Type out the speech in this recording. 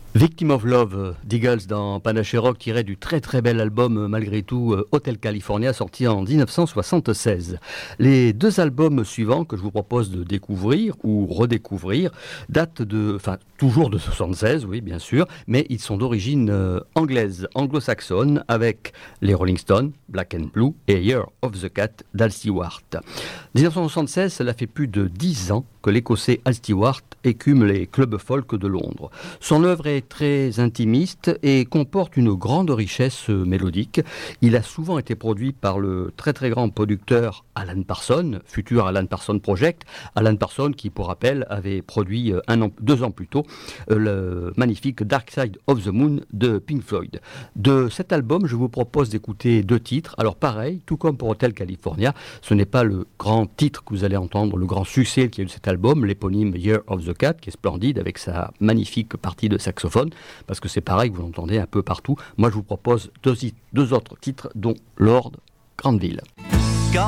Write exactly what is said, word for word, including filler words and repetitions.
Victim of Love d'Eagles dans Panache Rock, tiré du très très bel album malgré tout Hotel California, sorti en dix-neuf cent soixante-seize. Les deux albums suivants que je vous propose de découvrir ou redécouvrir datent de, enfin toujours de soixante-seize, oui bien sûr, mais ils sont d'origine euh, anglaise, anglo-saxonne, avec les Rolling Stones, Black and Blue et Year of the Cat d'Al Stewart. dix-neuf cent soixante-seize, cela fait plus de dix ans que l'Écossais Al Stewart écume les clubs folk de Londres. Son œuvre est très intimiste et comporte une grande richesse mélodique. Il a souvent été produit par le très très grand producteur Alan Parsons, futur Alan Parsons Project. Alan Parsons qui, pour rappel, avait produit un an, deux ans plus tôt le magnifique Dark Side of the Moon de Pink Floyd. De cet album, je vous propose d'écouter deux titres. Alors pareil, tout comme pour Hotel California, ce n'est pas le grand titre que vous allez entendre, le grand succès qui a eu cet album, l'éponyme Year of the Cat, qui est splendide avec sa magnifique partie de saxophone, parce que c'est pareil que vous l'entendez un peu partout. Moi, je vous propose deux, deux autres titres, dont Lord Granville.